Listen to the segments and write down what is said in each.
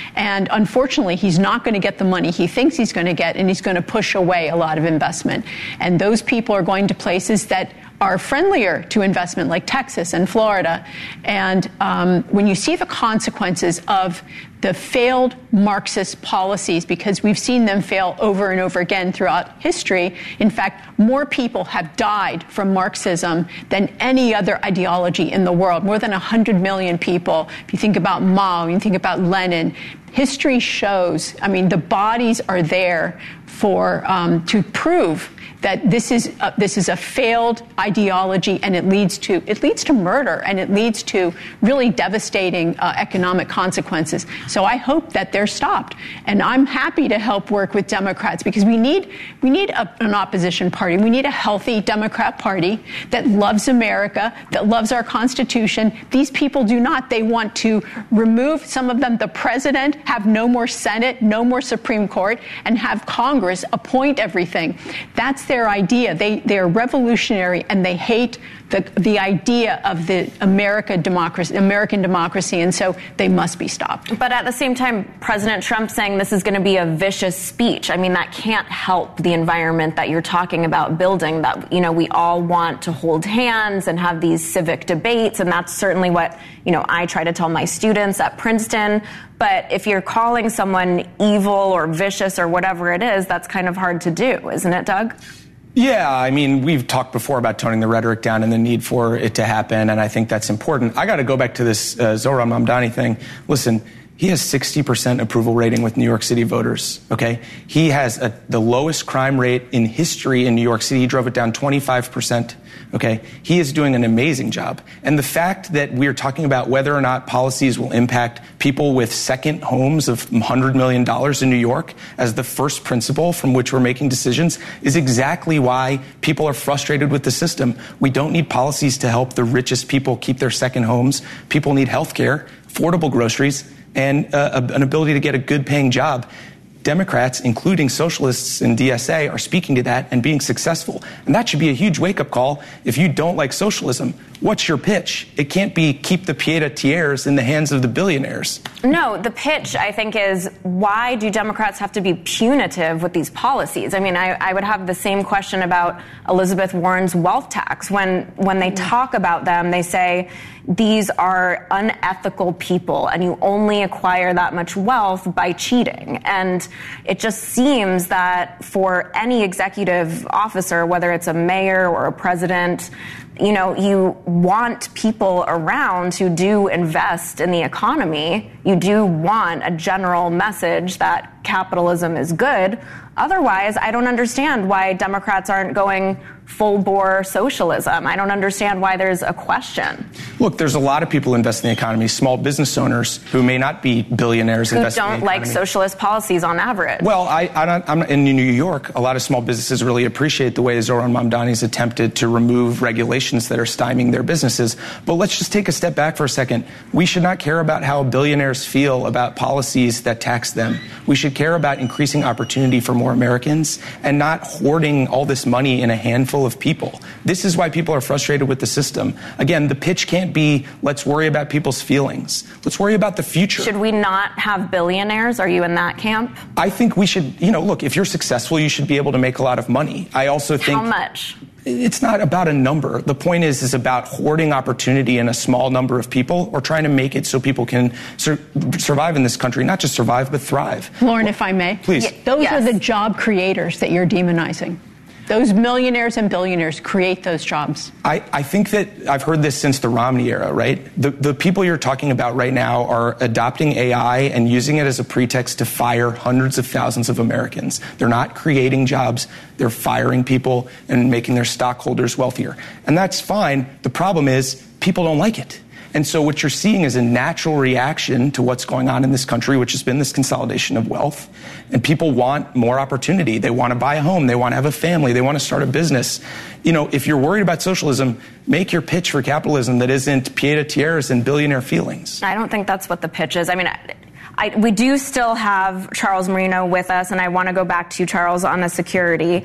And unfortunately, he's not going to get the money he thinks he's going to get, and he's going to push away a lot of investment. And those people are going to places that are friendlier to investment, like Texas and Florida. And when you see the consequences of the failed Marxist policies, because we've seen them fail over and over again throughout history. In fact, more people have died from Marxism than any other ideology in the world, more than 100 million people. If you think about Mao, you think about Lenin, history shows, I mean, the bodies are there for to prove that this is a failed ideology, and it leads to murder, and it leads to really devastating economic consequences. So I hope that they're stopped, and I'm happy to help work with Democrats, because we need an opposition party. We need a healthy Democrat Party that loves America, that loves our Constitution. These people do not. They want to remove, some of them, the president, have no more Senate, no more Supreme Court, and have Congress appoint everything. That's their idea. They're revolutionary, and they hate the idea of the American democracy, and so they must be stopped. But at the same time, President Trump saying this is going to be a vicious speech. I mean, that can't help the environment that you're talking about building, that, you know, we all want to hold hands and have these civic debates, and that's certainly what, you know, I try to tell my students at Princeton. But if you're calling someone evil or vicious or whatever it is, that's kind of hard to do, isn't it, Doug? Yeah, I mean, we've talked before about toning the rhetoric down and the need for it to happen, and I think that's important. I got to go back to this Zohran Mamdani thing. Listen, he has 60% approval rating with New York City voters, okay? He has the lowest crime rate in history in New York City. He drove it down 25%, okay? He is doing an amazing job. And the fact that we're talking about whether or not policies will impact people with second homes of $100 million in New York as the first principle from which we're making decisions is exactly why people are frustrated with the system. We don't need policies to help the richest people keep their second homes. People need health care, affordable groceries, and an ability to get a good-paying job. Democrats, including socialists in DSA, are speaking to that and being successful. And that should be a huge wake-up call. If you don't like socialism, what's your pitch? It can't be keep the pied-à-terres in the hands of the billionaires. No, the pitch, I think, is why do Democrats have to be punitive with these policies? I mean, I would have the same question about Elizabeth Warren's wealth tax. When they talk about them, they say these are unethical people, and you only acquire that much wealth by cheating. And it just seems that for any executive officer, whether it's a mayor or a president, you know, you want people around who do invest in the economy. You do want a general message that capitalism is good. Otherwise, I don't understand why Democrats aren't going full-bore socialism. I don't understand why there's a question. Look, there's a lot of people who invest in the economy, small business owners who may not be billionaires. Who don't like socialist policies on average. Well, I'm in New York. A lot of small businesses really appreciate the way Zohran Mamdani's attempted to remove regulations that are stymieing their businesses. But let's just take a step back for a second. We should not care about how billionaires feel about policies that tax them. We should care about increasing opportunity for more Americans and not hoarding all this money in a handful of people. This is why people are frustrated with the system. Again, the pitch can't be, let's worry about people's feelings. Let's worry about the future. Should we not have billionaires? Are you in that camp? I think we should, look, if you're successful, you should be able to make a lot of money. I also think... How much? It's not about a number. The point is about hoarding opportunity in a small number of people, or trying to make it so people can survive in this country, not just survive, but thrive. Lauren, if I may. Please. Those are the job creators that you're demonizing. Those millionaires and billionaires create those jobs. I think that I've heard this since the Romney era, right? The people you're talking about right now are adopting AI and using it as a pretext to fire hundreds of thousands of Americans. They're not creating jobs. They're firing people and making their stockholders wealthier. And that's fine. The problem is people don't like it. And so what you're seeing is a natural reaction to what's going on in this country, which has been this consolidation of wealth. And people want more opportunity. They want to buy a home. They want to have a family. They want to start a business. If you're worried about socialism, make your pitch for capitalism that isn't pied-à-terres and billionaire feelings. I don't think that's what the pitch is. I mean, we do still have Charles Marino with us, and I want to go back to Charles on the security.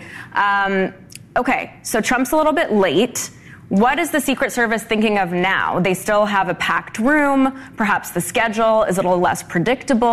Okay, so Trump's a little bit late. What is the Secret Service thinking of now? They still have a packed room. Perhaps the schedule is a little less predictable.